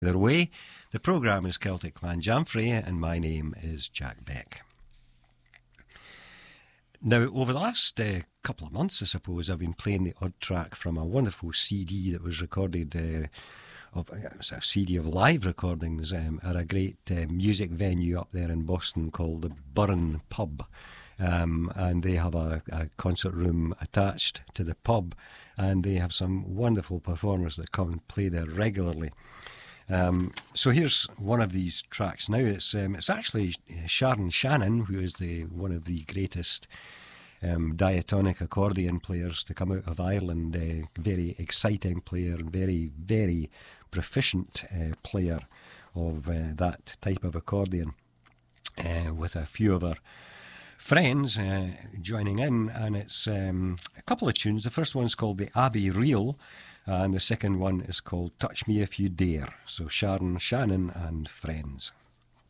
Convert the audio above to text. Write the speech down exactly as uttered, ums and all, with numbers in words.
Their way. The programme is Celtic Clan Jamfray, and my name is Jack Beck. Now, over the last uh, couple of months, I suppose, I've been playing the odd track from a wonderful C D that was recorded, uh, of it was a C D of live recordings um, at a great uh, music venue up there in Boston called the Burren Pub. Um, and they have a, a concert room attached to the pub, and they have some wonderful performers that come and play there regularly. Um, so here's one of these tracks now. It's um, it's actually Sharon Shannon, who is the one of the greatest um, diatonic accordion players to come out of Ireland. Uh, very exciting player and very, very proficient uh, player of uh, that type of accordion, uh, with a few of her friends uh, joining in. And it's um, a couple of tunes. The first one's called the Abbey Reel, and the second one is called Touch Me If You Dare. So Sharon Shannon and Friends.